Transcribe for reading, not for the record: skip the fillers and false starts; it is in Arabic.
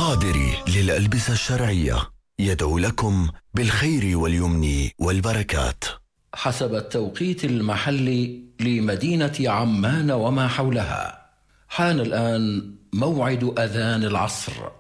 قادري للألبسة الشرعية يدعو لكم بالخير واليمن والبركات. حسب التوقيت المحلي لمدينة عمان وما حولها، حان الآن موعد أذان العصر.